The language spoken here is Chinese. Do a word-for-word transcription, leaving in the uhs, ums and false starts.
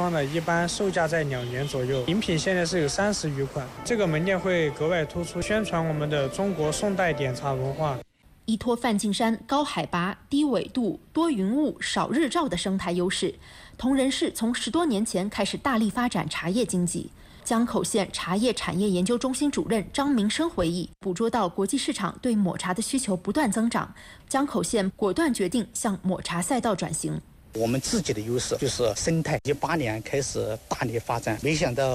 装呢，一般售价在两元左右。饮品现在是有三十余款。这个门店会格外突出，宣传我们的中国宋代点茶文化。 依托梵净山高海拔、低纬度、多云雾、少日照的生态优势，铜仁市从十多年前开始大力发展茶叶经济。江口县茶叶产业研究中心主任张明生回忆，捕捉到国际市场对抹茶的需求不断增长，江口县果断决定向抹茶赛道转型。 我们自己的优势就是生态，一八年开始大力发展，没想到